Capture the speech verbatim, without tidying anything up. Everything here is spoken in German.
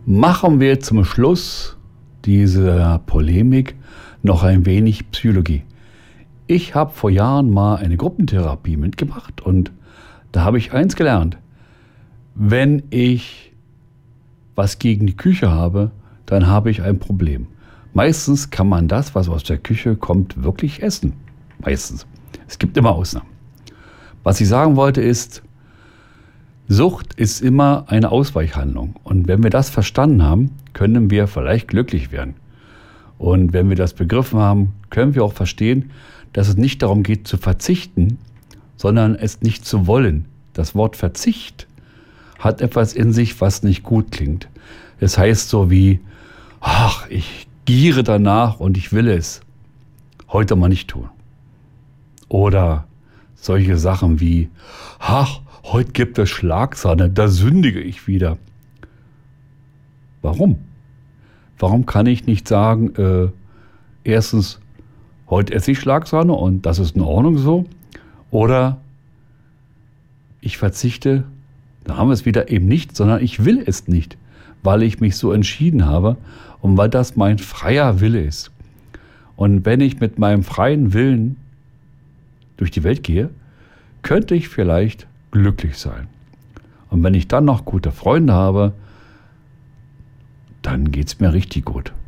Machen wir zum Schluss dieser Polemik noch ein wenig Psychologie. Ich habe vor Jahren mal eine Gruppentherapie mitgemacht und da habe ich eins gelernt. Wenn ich was gegen die Küche habe, dann habe ich ein Problem. Meistens kann man das, was aus der Küche kommt, wirklich essen. Meistens. Es gibt immer Ausnahmen. Was ich sagen wollte ist, Sucht ist immer eine Ausweichhandlung. Und wenn wir das verstanden haben, können wir vielleicht glücklich werden. Und wenn wir das begriffen haben, können wir auch verstehen, dass es nicht darum geht zu verzichten, sondern es nicht zu wollen. Das Wort Verzicht hat etwas in sich, was nicht gut klingt. Es heißt so wie, ach, ich giere danach und ich will es heute mal nicht tun. Oder solche Sachen wie, ach, heute gibt es Schlagsahne, da sündige ich wieder. Warum? Warum kann ich nicht sagen, äh, erstens, heute esse ich Schlagsahne und das ist in Ordnung so? Oder ich verzichte, da haben wir es wieder eben nicht, sondern ich will es nicht, weil ich mich so entschieden habe und weil das mein freier Wille ist. Und wenn ich mit meinem freien Willen durch die Welt gehe, könnte ich vielleicht glücklich sein. Und wenn ich dann noch gute Freunde habe, dann geht es mir richtig gut.